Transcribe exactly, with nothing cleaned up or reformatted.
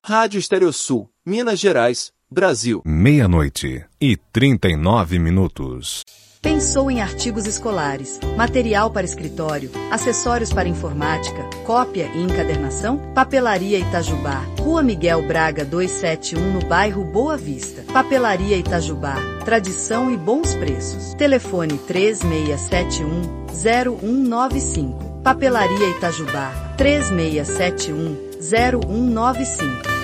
Rádio Estereosul, Minas Gerais, Brasil. Meia-noite e trinta e nove minutos. Pensou em artigos escolares, material para escritório, acessórios para informática, cópia e encadernação? Papelaria Itajubá, Rua Miguel Braga duzentos e setenta e um, no bairro Boa Vista. Papelaria Itajubá, tradição e bons preços. Telefone três seis sete um, zero um nove cinco. Papelaria Itajubá, três seis sete um, zero um nove cinco.